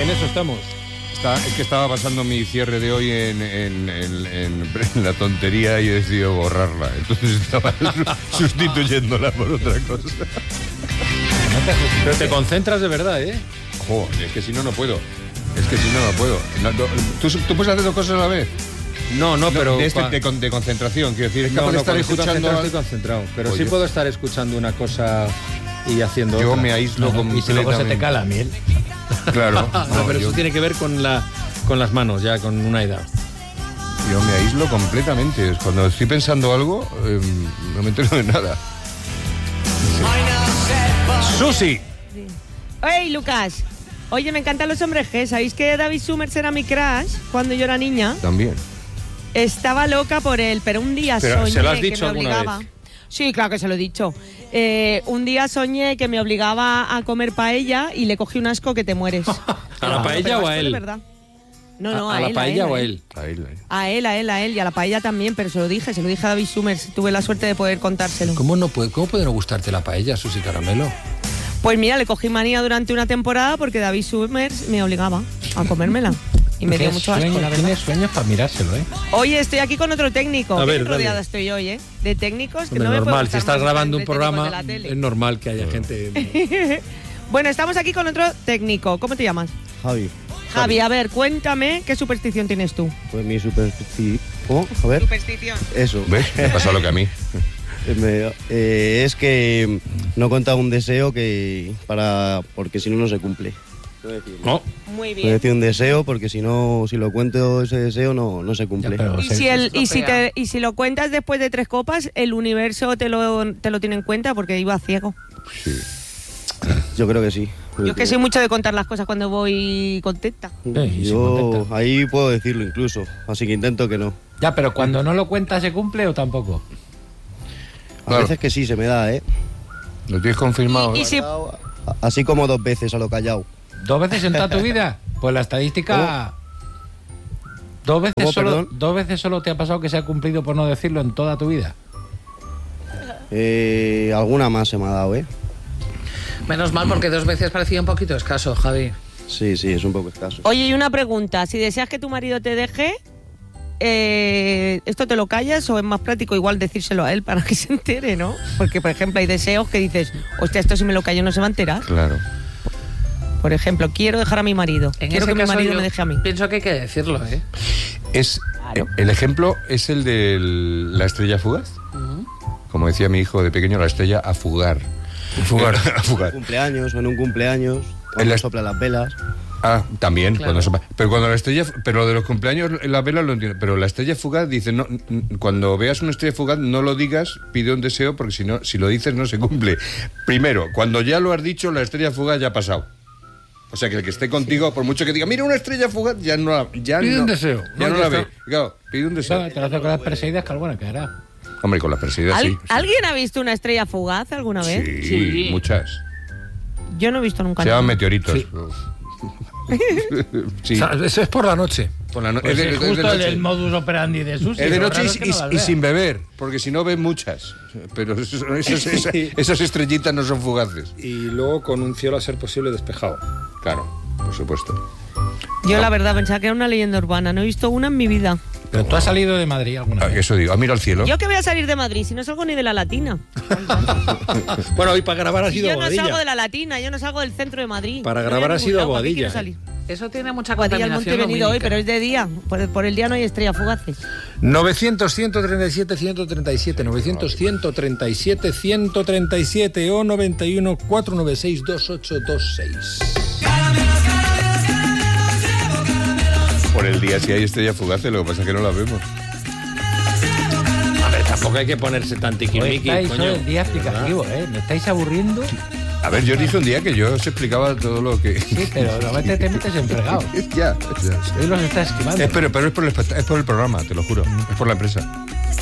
En eso estamos. Es que estaba pasando mi cierre de hoy en la tontería y he decidido borrarla. Entonces estaba sustituyéndola por otra cosa. Pero te concentras de verdad, ¿eh? Joder, es que si no, no puedo. ¿Tú puedes hacer dos cosas a la vez? No, pero... De concentración, quiero decir. Es capaz de estar escuchando... Estoy concentrado, pero sí puedo estar escuchando una cosa y haciendo otra. Yo me aíslo completamente. Y si luego se te cala la miel. Claro. Pero eso tiene que ver con las manos, ya con una edad. Yo me aíslo completamente. Cuando estoy pensando algo, no me entero de nada. ¡Susi! Sí. ¡Ey, Lucas! Oye, me encantan los hombres G. ¿Sabéis que David Summers era mi crush cuando yo era niña? También. Estaba loca por él, pero un día soñé ¿se lo has que dicho me alguna obligaba... vez? Sí, claro que se lo he dicho. Un día soñé que me obligaba a comer paella y le cogí un asco que te mueres. ¿A la paella o a él? De verdad. No, ¿A a la él. paella o a él? A él y a la paella también, pero se lo dije a David Summers. Tuve la suerte de poder contárselo. ¿Cómo puede no gustarte la paella, Susi Caramelo? Pues mira, le cogí manía durante una temporada porque David Summers me obligaba a comérmela. Y me dio mucho asco, la verdad. Tienes sueños para mirárselo, ¿eh? Oye, estoy aquí con otro técnico. A ver, Qué rodeada estoy hoy, ¿eh? De técnicos que Hombre, no me normal, puedo si estás grabando un programa, es normal que haya gente... Bueno, estamos aquí con otro técnico. ¿Cómo te llamas? Javi, a ver, cuéntame qué superstición tienes tú. Pues mi superstición... ¿Cómo? A ver. Superstición. Eso. ¿Ves? Me pasa lo que a mí. Es que no cuenta un deseo porque si no, no se cumple. No. Muy Voy a bien. decir un deseo porque si lo cuento ese deseo no se cumple. Y si lo cuentas después de 3 copas, el universo te lo tiene en cuenta porque iba ciego. Sí. Yo creo que sí. Yo que soy mucho de contar las cosas cuando voy contenta. Yo ahí puedo decirlo incluso, así que intento que no. Ya, pero cuando no lo cuentas, ¿se cumple o tampoco? A veces que sí se me da, ¿eh? ¿Lo tienes confirmado? Y si... Así como 2 veces a lo callado. 2 veces en toda tu vida. Pues la estadística... ¿Dos veces solo te ha pasado que se ha cumplido por no decirlo en toda tu vida? Alguna más se me ha dado, ¿eh? Menos mal, porque 2 veces parecía un poquito escaso, Javi. Sí, es un poco escaso. Oye, y una pregunta. Si deseas que tu marido te deje, ¿esto te lo callas o es más práctico igual decírselo a él para que se entere, no? Porque, por ejemplo, hay deseos que dices, hostia, esto si me lo callo no se va a enterar. Claro. Por ejemplo, quiero dejar a mi marido. Quiero que mi marido me deje a mí. Pienso que hay que decirlo, ¿eh? El ejemplo es el de la estrella fugaz. Como decía mi hijo de pequeño, la estrella a fugar. En un cumpleaños, cuando sopla las velas. También, claro. Cuando la estrella, pero lo de los cumpleaños, la vela lo entiendo. Pero la estrella fugaz dice, no, cuando veas una estrella fugaz, no lo digas, pide un deseo, porque si lo dices no se cumple. Primero, cuando ya lo has dicho, la estrella fugaz ya ha pasado. O sea que el que esté contigo, por mucho que diga, mira una estrella fugaz, ya no la Pide un deseo. Ya no la ve. Claro, pide un deseo. Te lo hace con las perseguidas, que alguna que hará. Hombre, con las perseguidas sí. ¿Alguien ha visto una estrella fugaz alguna vez? Sí, muchas. Yo no he visto nunca. Se llaman meteoritos. Sí. Sí. O sea, eso es por la noche. Pues es justo el modus operandi de Susi. Es de Lo noche raro es que no las y vea. sin beber, porque si no ven muchas. Pero esas estrellitas no son fugaces. Y luego con un cielo a ser posible despejado. Claro, por supuesto. Yo la verdad pensaba que era una leyenda urbana. No he visto una en mi vida. Pero tú has salido de Madrid alguna vez. Eso digo, mira al cielo. Yo que voy a salir de Madrid, si no salgo ni de la Latina. Bueno, hoy para grabar has ido a Yo no salgo de Boadilla. la Latina, yo no salgo del centro de Madrid. Para No grabar voy a has ningún ido a lado, ¿para qué Boadilla, quiero salir? Eso tiene mucha Boadilla al Monte he contaminación venido hoy, lumínica. pero es de día. Por el día no hay estrellas fugaces. 900-137-137, 900-137-137 o 91-496-2826. Por el día sí hay estrellas fugaces, lo que pasa es que no las vemos. A ver, tampoco hay que ponerse tan Hoy tiquismiqui, estáis coño. hoy el día explicativo, ¿eh? ¿Me estáis aburriendo? A ver, yo dije un día que yo os explicaba todo lo que... Sí, pero normalmente te metes en fregado. ya. Hoy los estás esquivando. Pero es por el programa, te lo juro. Es por la empresa.